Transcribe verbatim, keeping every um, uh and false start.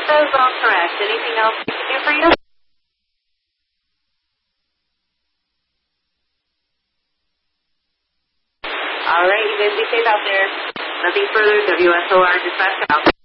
That is all correct. Anything else we can do for you? All right, you guys be safe out there. Nothing further. W S O R dispatch out.